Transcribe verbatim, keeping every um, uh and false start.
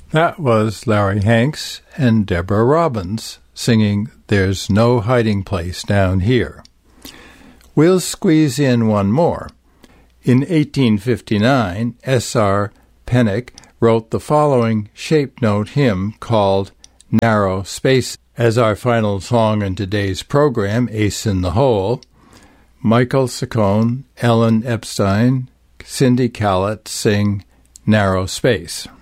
That was Larry Hanks and Deborah Robbins singing There's No Hiding Place Down Here. We'll squeeze in one more. In eighteen fifty-nine, S R Pennock wrote the following shape note hymn called Narrow Space. As our final song in today's program, Ace in the Hole, Michael Saccone, Ellen Epstein, Cindy Callett sing Narrow Space.